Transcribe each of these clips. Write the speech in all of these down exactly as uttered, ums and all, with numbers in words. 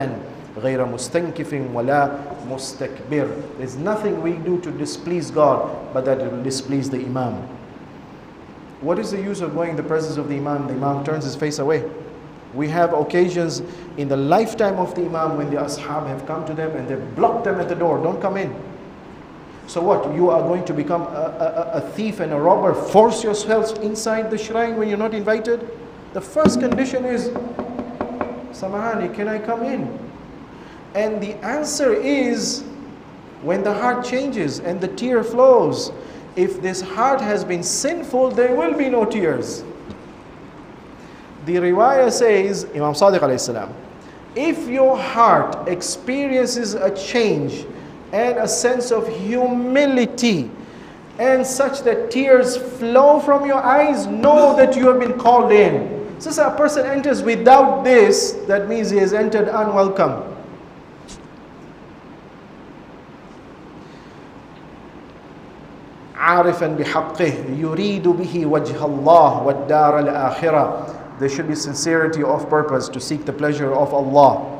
غير مستنكف ولا مستكبر. There's nothing we do to displease God but that it will displease the Imam. What is the use of going in the presence of the Imam? The Imam turns his face away. We have occasions in the lifetime of the Imam when the Ashab have come to them and they've blocked them at the door. Don't come in. So what? You are going to become a, a, a thief and a robber? Force yourselves inside the shrine when you're not invited? The first condition is, Samahani, can I come in? And the answer is, when the heart changes and the tear flows, if this heart has been sinful, there will be no tears. The riwayah says, Imam Sadiq alayhi salam, if your heart experiences a change and a sense of humility and such that tears flow from your eyes, know that you have been called in. Since a person enters without this, that means he has entered unwelcome. عارفا بحقه يريد به وجه الله والدار الآخرة. There should be sincerity of purpose to seek the pleasure of Allah.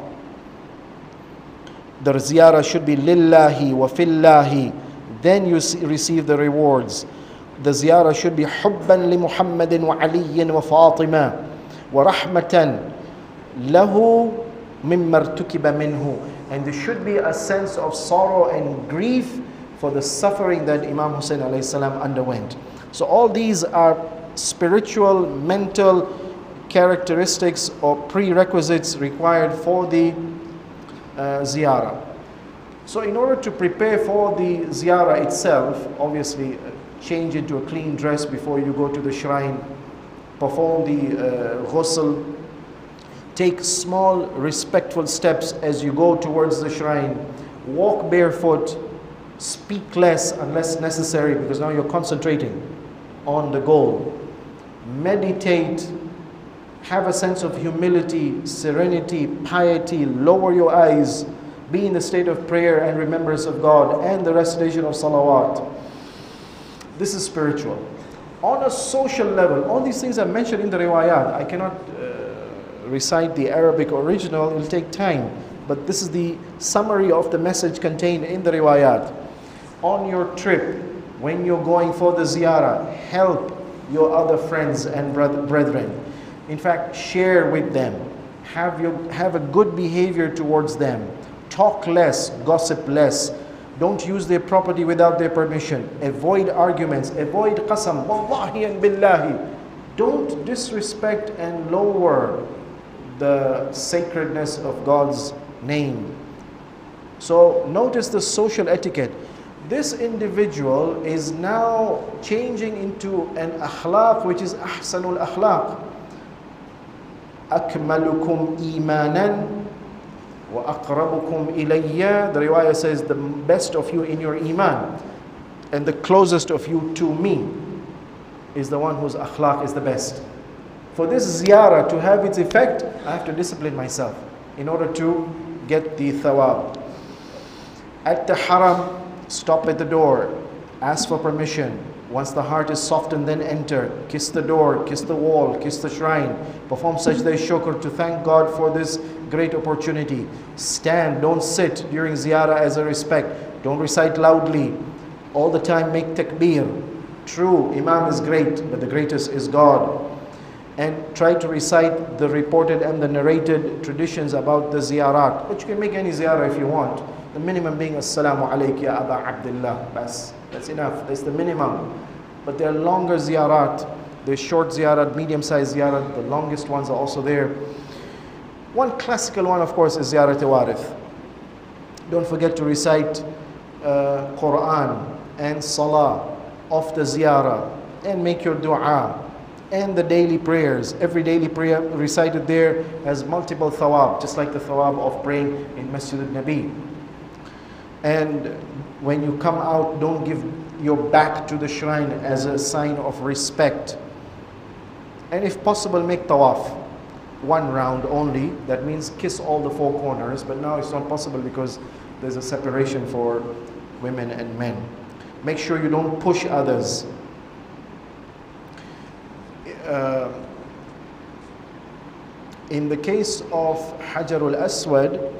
The ziyarah should be lillahi wa fillahi. Then you receive the rewards. The ziyarah should be حبا لمحمد وعلي وفاطمة ورحمة له مما ارتكب منه. And there should be a sense of sorrow and grief for the suffering that Imam Hussein alayhi salam underwent. So all these are spiritual, mental characteristics or prerequisites required for the uh, ziyarah. So in order to prepare for the ziyarah itself, obviously uh, change into a clean dress before you go to the shrine, perform the uh, ghusl, take small respectful steps as you go towards the shrine, walk barefoot, speak less unless necessary because now you're concentrating on the goal. Meditate, have a sense of humility, serenity, piety, lower your eyes, be in the state of prayer and remembrance of God and the recitation of salawat. This is spiritual. On a social level, all these things are mentioned in the riwayat. I cannot uh, recite the Arabic original, it will take time. But this is the summary of the message contained in the riwayat. On your trip, when you're going for the ziyarah, help your other friends and brethren. In fact, share with them. Have, your, have a good behavior towards them. Talk less, gossip less. Don't use their property without their permission. Avoid arguments. Avoid qasam. Wallahi and billahi. Don't disrespect and lower the sacredness of God's name. So notice the social etiquette. This individual is now changing into an akhlaq which is ahsanul akhlaq. Akmalukum imanan wa aqrabukum ilayya. The riwayah says the best of you in your iman and the closest of you to me is the one whose akhlaq is the best. For this ziyarah to have its effect, I have to discipline myself in order to get the thawab. At the haram, stop at the door, ask for permission. Once the heart is softened, then enter. Kiss the door, kiss the wall, kiss the shrine. Perform sajda shukr to thank God for this great opportunity. Stand, don't sit during ziyarah as a respect. Don't recite loudly. All the time make takbir. True, Imam is great, but the greatest is God. And try to recite the reported and the narrated traditions about the ziyarat. But you can make any ziyarah if you want. The minimum being Assalamu alaykum ya Aba Abdullah. Bas. That's enough. That's the minimum. But there are longer ziyarat. There's short ziyarat, medium-sized ziyarat. The longest ones are also there. One classical one, of course, is ziyarat warith. Don't forget to recite uh, Quran and Salah of the ziyarah and make your dua. And the daily prayers. Every daily prayer recited there has multiple thawab, just like the thawab of praying in Masjid al-Nabi. And when you come out, don't give your back to the shrine as a sign of respect. And if possible, make tawaf. One round only. That means kiss all the four corners. But now it's not possible because there's a separation for women and men. Make sure you don't push others. Uh, In the case of Hajar al-Aswad,